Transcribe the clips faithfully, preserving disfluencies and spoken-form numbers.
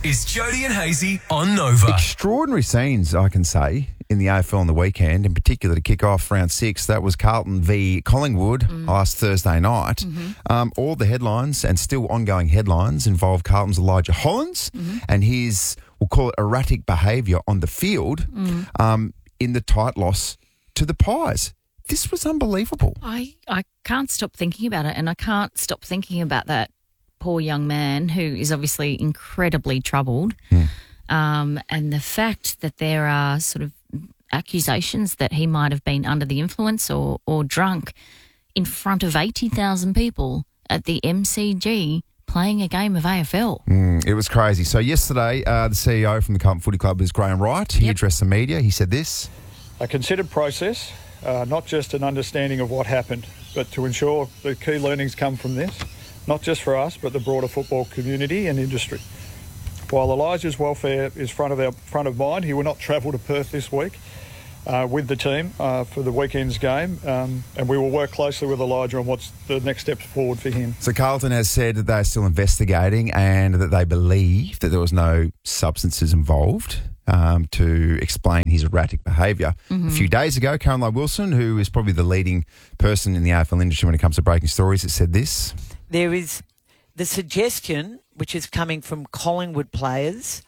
is Jody and Hazy on Nova. Extraordinary scenes, I can say, in the A F L on the weekend, in particular to kick off round six. That was Carlton v Collingwood mm. last Thursday night. Mm-hmm. Um, all the headlines and still ongoing headlines involve Carlton's Elijah Hollands mm-hmm. and his, we'll call it erratic behaviour on the field mm. um, in the tight loss to the Pies. This was unbelievable. I, I can't stop thinking about it, and I can't stop thinking about that poor young man who is obviously incredibly troubled. Mm. Um, and the fact that there are sort of accusations that he might have been under the influence or, or drunk in front of eighty thousand people at the M C G playing a game of A F L. Mm, it was crazy. So yesterday, uh, the C E O from the Carlton Footy Club is Graham Wright. He yep. addressed the media. He said this. A considered process, uh, not just an understanding of what happened, but to ensure the key learnings come from this, not just for us, but the broader football community and industry. While Elijah's welfare is front of our front of mind, he will not travel to Perth this week uh, with the team uh, for the weekend's game, um, and we will work closely with Elijah on what's the next steps forward for him. So Carlton has said that they're still investigating and that they believe that there was no substances involved um, to explain his erratic behaviour. Mm-hmm. A few days ago, Caroline Wilson, who is probably the leading person in the A F L industry when it comes to breaking stories, has said this. There is the suggestion, which is coming from Collingwood players,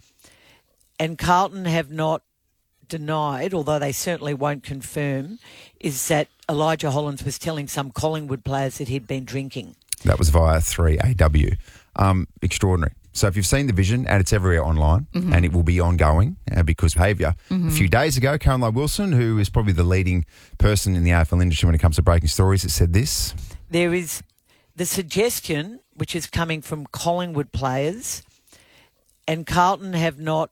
and Carlton have not denied, although they certainly won't confirm, is that Elijah Hollands was telling some Collingwood players that he'd been drinking. That was via three A W. Um, extraordinary. So if you've seen the vision, and it's everywhere online, mm-hmm. and it will be ongoing uh, because of behaviour. Mm-hmm. A few days ago, Caroline Wilson, who is probably the leading person in the A F L industry when it comes to breaking stories, has said this. There is the suggestion, which is coming from Collingwood players, and Carlton have not